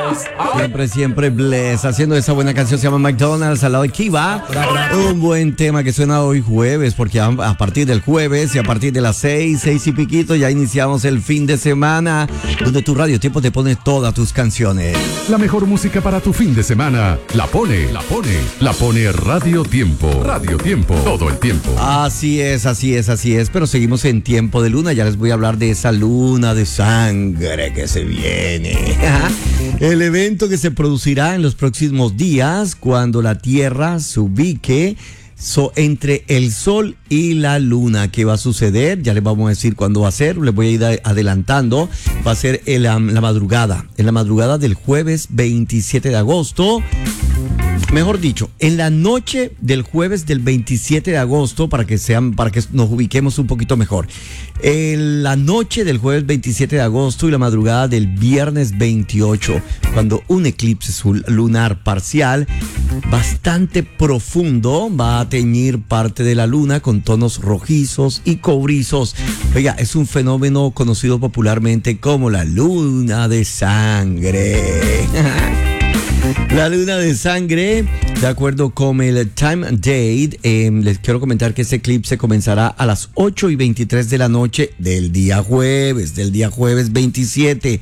Siempre Bless, haciendo esa buena canción, se llama McDonald's, al lado de Kiva. Un buen tema que suena hoy jueves, porque a partir del jueves y a partir de las 6 y piquito ya iniciamos el fin de semana, donde tu Radio Tiempo te pone todas tus canciones. La mejor música para tu fin de semana la pone Radio Tiempo. Radio Tiempo, todo el tiempo. Así es, pero seguimos en tiempo de luna. Ya les voy a hablar de esa luna de sangre que se viene. El evento que se producirá en los próximos días cuando la Tierra se ubique entre el Sol y la Luna. ¿Qué va a suceder? Ya les vamos a decir cuándo va a ser. Les voy a ir adelantando. Va a ser en la madrugada del jueves 27 de agosto. Mejor dicho, en la noche del jueves del 27 de agosto, para que nos ubiquemos un poquito mejor. En la noche del jueves 27 de agosto y la madrugada del viernes 28, cuando un eclipse lunar parcial bastante profundo va a teñir parte de la luna con tonos rojizos y cobrizos. Oiga, es un fenómeno conocido popularmente como la luna de sangre. La luna de sangre, de acuerdo con el time and date, les quiero comentar que ese eclipse comenzará a las 8:23 de la noche del día jueves 27,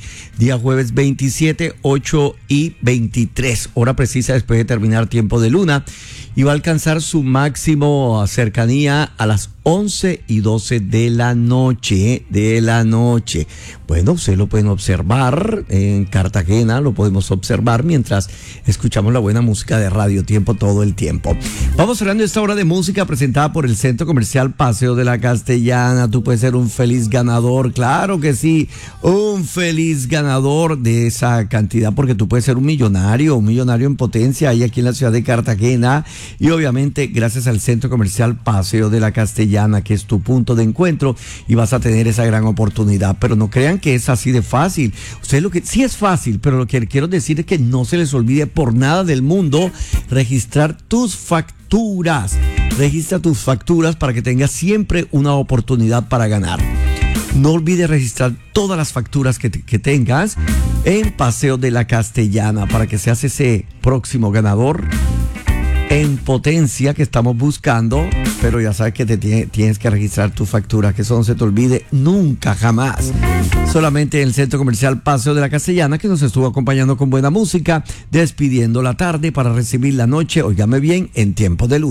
8:23, hora precisa después de terminar tiempo de luna, y va a alcanzar su máximo cercanía a las 11:12 de la noche. Bueno, ustedes lo pueden observar en Cartagena, lo podemos observar mientras escuchamos la buena música de Radio Tiempo todo el tiempo. Vamos cerrando esta hora de música presentada por el Centro Comercial Paseo de la Castellana. Tú puedes ser un feliz ganador, claro que sí, un feliz ganador de esa cantidad, porque tú puedes ser un millonario en potencia ahí aquí en la ciudad de Cartagena, y obviamente gracias al Centro Comercial Paseo de la Castellana, que es tu punto de encuentro, y vas a tener esa gran oportunidad. Pero no crean que es así de fácil. Ustedes sí es fácil, pero lo que quiero decir es que no se les olvide por nada del mundo registrar tus facturas. Registra tus facturas para que tengas siempre una oportunidad para ganar. No olvides registrar todas las facturas que tengas en Paseo de la Castellana para que seas ese próximo ganador en potencia que estamos buscando. Pero ya sabes que tienes que registrar tu factura, que eso no se te olvide nunca, jamás. Solamente en el Centro Comercial Paseo de la Castellana, que nos estuvo acompañando con buena música, despidiendo la tarde para recibir la noche, óigame bien, en tiempo de luna.